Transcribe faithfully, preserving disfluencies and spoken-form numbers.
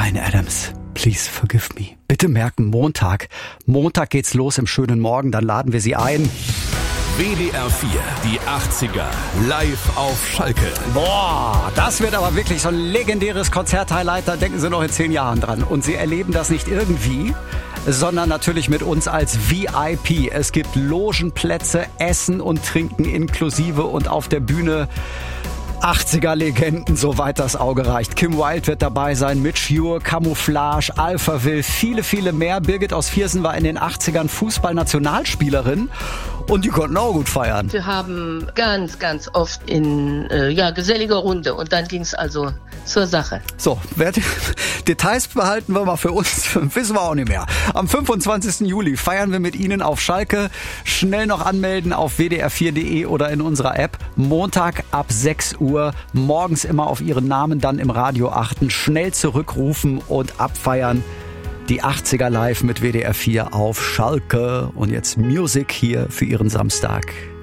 Bryan Adams, please forgive me. Bitte merken, Montag. Montag geht's los im schönen Morgen, dann laden wir Sie ein. W D R vier, die achtziger, live auf Schalke. Boah, das wird aber wirklich so ein legendäres Konzerthighlight, da denken Sie noch in zehn Jahren dran. Und Sie erleben das nicht irgendwie, sondern natürlich mit uns als V I P. Es gibt Logenplätze, Essen und Trinken inklusive und auf der Bühne achtziger-Legenden, soweit das Auge reicht. Kim Wilde wird dabei sein, Mitch Ure, Camouflage, Alphaville, viele, viele mehr. Birgit aus Viersen war in den achtzigern Fußballnationalspielerin und die konnten auch gut feiern. Wir haben ganz, ganz oft in äh, ja, geselliger Runde und dann ging es also zur Sache. So, Details behalten wir mal für uns, wissen wir auch nicht mehr. Am fünfundzwanzigsten Juli feiern wir mit Ihnen auf Schalke. Schnell noch anmelden auf w d r vier punkt d e oder in unserer App. Montag ab sechs Uhr, morgens immer auf Ihren Namen dann im Radio achten, schnell zurückrufen und abfeiern. Die achtziger live mit W D R vier auf Schalke. Und jetzt Music hier für Ihren Samstag.